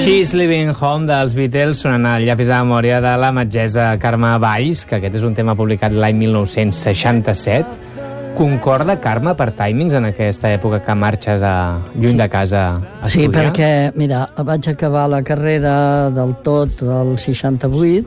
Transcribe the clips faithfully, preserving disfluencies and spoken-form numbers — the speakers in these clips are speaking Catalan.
She's Living Home dels Beatles sonant al llapis de memòria de la metgessa Carme Valls, que aquest és un tema publicat l'any mil nou-cents seixanta-set. Concorda, Carme, per timings en aquesta època que marxes a, lluny de casa a estudiar? Sí, perquè, mira, vaig acabar la carrera del tot del seixanta-vuit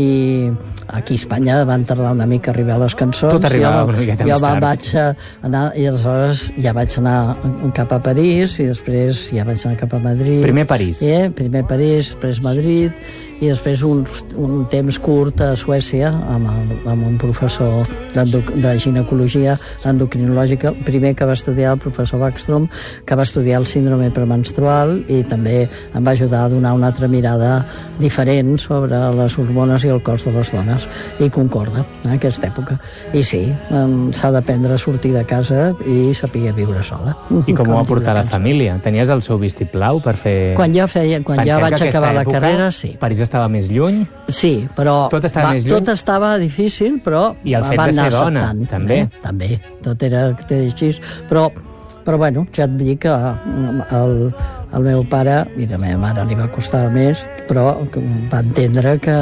i aquí a Espanya van tardar una mica a arribar les cançons. Tot arribava una miqueta més tard. Jo vaig anar, i aleshores ja vaig anar cap a París i després ja vaig anar cap a Madrid. Primer París. Eh? Primer París, després Madrid i després un, un temps curt a Suècia amb, el, amb un professor de ginecologia endocrinològica, primer que va estudiar el professor Backstrom, que va estudiar el síndrome premenstrual i també em va ajudar a donar una altra mirada diferent sobre les hormones i el cos de les dones, i concorda en aquesta època. I sí, s'ha d'aprendre a sortir de casa i saber viure sola. I com ho va portar la família? Tenies el seu vistiplau per fer... Quan jo feia, quan ja vaig acabar la carrera, sí. París estava més lluny? Sí, però tot estava va, més lluny? Tot estava difícil, però i el fet va de ser dona, acceptant, també. Eh? També, tot era així, però, però bueno, ja et dic que el, el meu pare, i a la meva mare li va costar més, però va entendre que,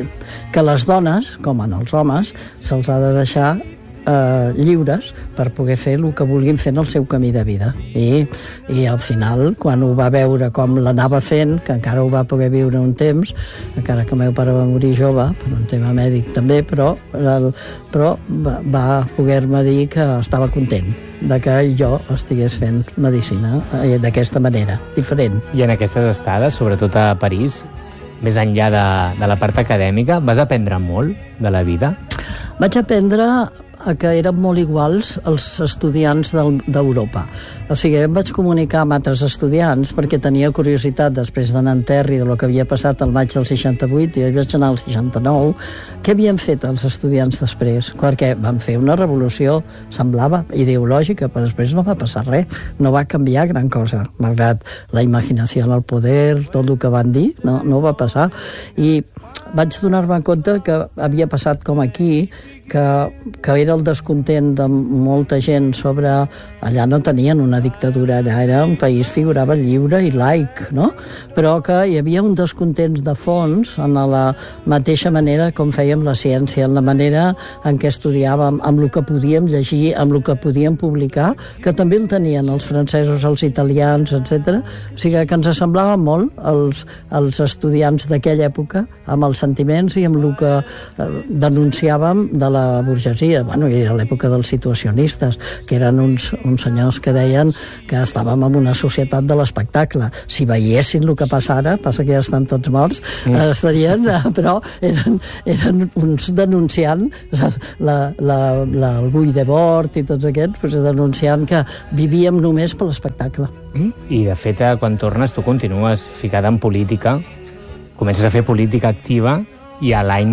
que les dones, com en els homes, se'ls ha de deixar eh, lliures per poder fer el que vulguin fer en el seu camí de vida. I, i al final, quan ho va veure com l'anava fent, que encara ho va poder viure un temps, encara que el meu pare va morir jove, per un tema mèdic també, però, el, però va, va poder-me dir que estava content de que jo estigués fent medicina eh, d'aquesta manera, diferent. I en aquestes estades, sobretot a París, més enllà de, de la part acadèmica, vas aprendre molt de la vida? Vaig aprendre que eren molt iguals els estudiants d'Europa. O sigui, em vaig comunicar amb altres estudiants perquè tenia curiositat després d'anar en Terri de lo que havia passat al maig del seixanta-vuit i vaig anar al seixanta-nou. Què havien fet els estudiants després? Perquè van fer una revolució, semblava ideològica, però després no va passar res. No va canviar gran cosa, malgrat la imaginació al poder, tot el que van dir, no, no va passar. I vaig donar-me compte que havia passat com aquí, que, que era el descontent de molta gent sobre... Allà no tenien una dictadura, allà era un país, figurava lliure i laic, no? Però que hi havia un descontent de fons en la mateixa manera com fèiem la ciència, en la manera en què estudiàvem, amb el que podíem llegir, amb el que podíem publicar, que també el tenien els francesos, els italians, etcètera. O sigui que ens semblava molt els, els estudiants d'aquella època, amb els sentiments i amb el que denunciàvem de la burgesia. Bueno, i era l'època dels situacionistes, que eren uns, uns senyors que deien que estàvem en una societat de l'espectacle. Si veiessin el que passa ara, passa que ja estan tots morts, mm. estarien, però eren, eren uns denunciant la, la, la, el Guy Debord i tots aquests, pues, denunciant que vivíem només per l'espectacle. Mm. I de fet, quan tornes, tu continues ficada en política, comences a fer política activa i a l'any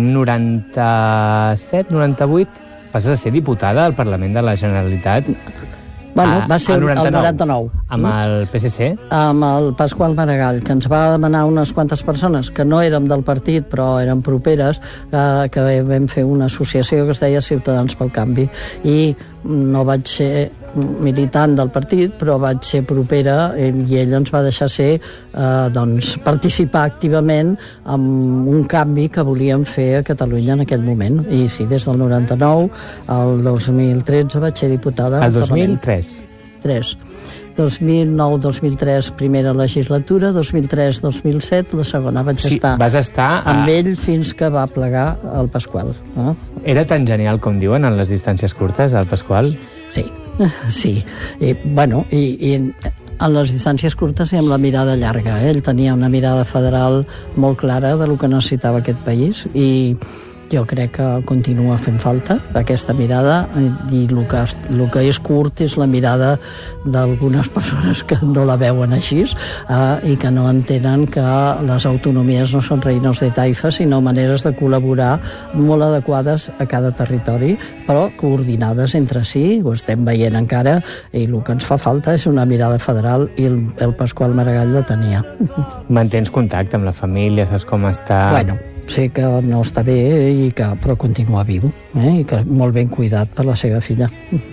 noranta-set noranta-vuit passes a ser diputada al Parlament de la Generalitat. Bueno, va ser el noranta-nou. Amb el P S C? Amb el Pasqual Maragall, que ens va demanar unes quantes persones, que no érem del partit, però eren properes, eh, que vam fer una associació que es deia Ciutadans pel Canvi. I no vaig ser militant del partit, però vaig ser propera i ell ens va deixar ser, eh, doncs, participar activament en un canvi que volíem fer a Catalunya en aquell moment. I sí, des del noranta-nou al dos mil tretze vaig ser diputada al dos mil tres. tres. dos mil nou dos mil tres, primera legislatura, dos mil tres dos mil set, la segona. Vaig sí, estar, vas estar a... amb ell fins que va plegar el Pasqual. Eh? Era tan genial com diuen en les distàncies curtes, el Pasqual? Sí, sí. I, bueno, i, i en les distàncies curtes i amb la mirada llarga. Eh? Ell tenia una mirada federal molt clara de lo que necessitava aquest país i jo crec que continua fent falta aquesta mirada i el que, el que és curt és la mirada d'algunes persones que no la veuen així eh, i que no entenen que les autonomies no són reinos de taifa sinó maneres de col·laborar molt adequades a cada territori però coordinades entre si, ho estem veient encara i el que ens fa falta és una mirada federal i el, el Pasqual Maragall la tenia. Mantens contacte amb la família, saps com està? Bueno, sé que no està bé i que, però continua viu eh? I que molt ben cuidat per la seva filla.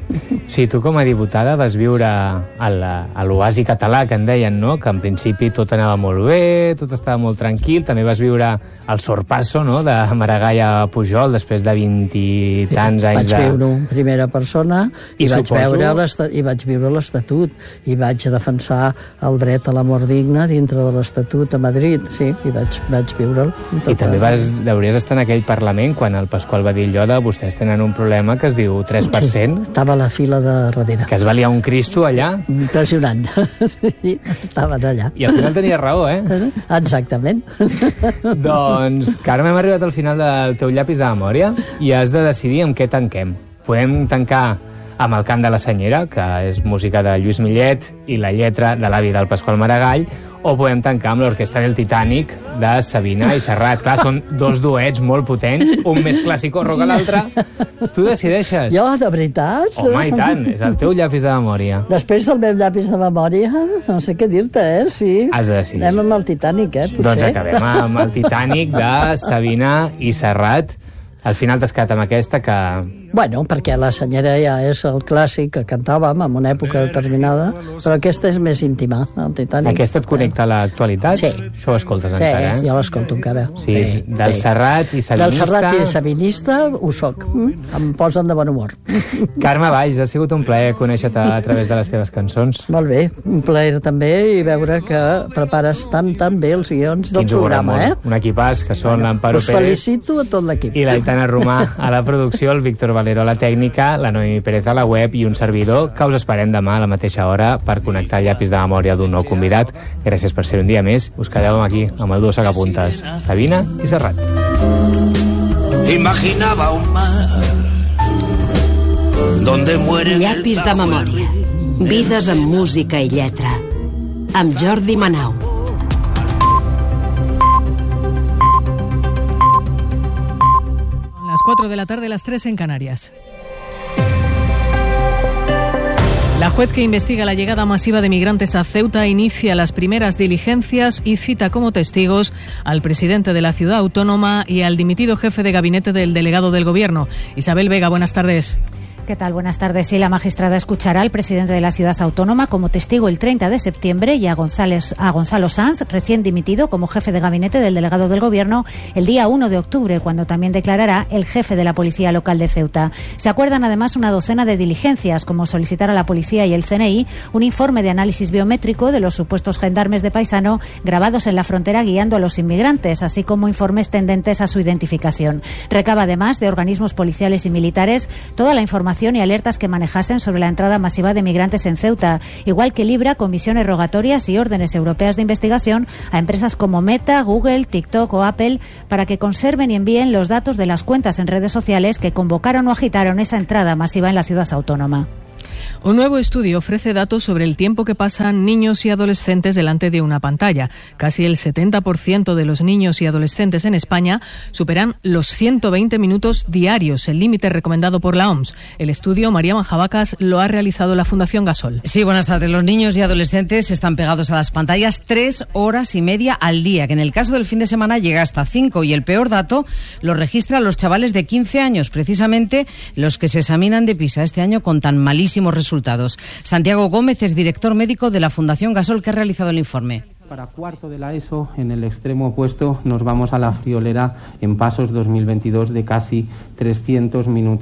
Sí, tu com a diputada vas viure a la- a l'oasi català, que en deien, no? Que en principi tot anava molt bé, tot estava molt tranquil. També vas viure el sorpasso, no?, de Maragall a Pujol, després de vint i tants Sí, anys vaig de... viure en primera persona i, I vaig suposo- veure l'esta- i vaig viure l'Estatut i vaig defensar el dret a la mort digna dintre de l'Estatut a Madrid, sí, i vaig, vaig viure'l. I també vas, hauries estar en aquell Parlament quan el Pasqual va dir allò de vostès tenen un problema que es diu tres per cent, Estava a la fila de darrere. que es va liar un cristo allà, Impressionant. Sí, estaven allà. i al final tenia raó, eh? Exactament. Doncs, Carme, hem arribat al final del teu llapis de memòria i has de decidir amb què tanquem. Podem tancar amb el cant de la senyera, que és música de Lluís Millet i la lletra de l'avi del Pasqual Maragall, o podem tancar amb l'orquestra del Titanic de Sabina i Serrat. Clar, són dos duets molt potents, un més clàssic rock que l'altre. Tu decideixes. Jo, de veritat? Home, i tant, és el teu llapis de memòria. Després del meu llapis de memòria, no sé què dir-te, eh? Sí. Has de decidir. Anem amb el Titanic, eh? Potser. Doncs acabem amb el Titanic de Sabina i Serrat. Al final t'has quedat amb aquesta que... Bueno, perquè la senyera ja és el clàssic que cantàvem en una època determinada, però aquesta és més íntima, el Titanic. Aquesta et connecta a l'actualitat? Sí. Això ho escoltes Sí, encara, eh? ja l'escolto encara. Sí, del Serrat i sabinista. Del Serrat i sabinista ho soc. Mm? Em posen de bon humor. Carme Valls, ha sigut un plaer conèixer-te a través de les teves cançons. Molt bé, un plaer també i veure que prepares tan, tan bé els guions del Quins ho veurem programa, molt. eh? Un equipàs que són l'Amparo Us Pérez felicito a tot l'equip. i l'Aitana Romà a la producció, el Víctor Valero a la tècnica, la Noemi Pérez a la web i un servidor que us esperem demà a la mateixa hora per connectar el llapis de memòria d'un nou convidat. Gràcies per ser un dia més. Us quedeu aquí amb el duo sacapuntes, Sabina i Serrat. Imaginaba un mar donde mueren Llapis de memòria. Vides amb música i lletra. Amb Jordi Manau. Las cuatro de la tarde, las tres en Canarias. La juez que investiga la llegada masiva de migrantes a Ceuta inicia las primeras diligencias y cita como testigos al presidente de la ciudad autónoma y al dimitido jefe de gabinete del delegado del gobierno. Isabel Vega, buenas tardes. ¿Qué tal? Buenas tardes. Sí, la magistrada escuchará al presidente de la ciudad autónoma como testigo el treinta de septiembre y a, González, a Gonzalo Sanz, recién dimitido como jefe de gabinete del delegado del gobierno, el día uno de octubre, cuando también declarará el jefe de la policía local de Ceuta. Se acuerdan además una docena de diligencias, como solicitar a la policía y el C N I un informe de análisis biométrico de los supuestos gendarmes de Paisano grabados en la frontera guiando a los inmigrantes, así como informes tendentes a su identificación. Recaba además de organismos policiales y militares toda la información y alertas que manejasen sobre la entrada masiva de migrantes en Ceuta, igual que libra comisiones rogatorias y órdenes europeas de investigación a empresas como Meta, Google, TikTok o Apple para que conserven y envíen los datos de las cuentas en redes sociales que convocaron o agitaron esa entrada masiva en la ciudad autónoma. Un nuevo estudio ofrece datos sobre el tiempo que pasan niños y adolescentes delante de una pantalla. Casi el setenta por ciento de los niños y adolescentes en España superan los ciento veinte minutos diarios, el límite recomendado por la O M S. El estudio, María Manjabacas, lo ha realizado la Fundación Gasol. Sí, buenas tardes. Los niños y adolescentes están pegados a las pantallas tres horas y media al día, que en el caso del fin de semana llega hasta cinco, y el peor dato lo registran los chavales de quince años, precisamente los que se examinan de PISA este año con tan malísimos resultados. Santiago Gómez es director médico de la Fundación Gasol, que ha realizado el informe. Para cuarto de la ESO, en el extremo opuesto, nos vamos a la friolera en Pasos dos mil veintidós de casi trescientos minutos.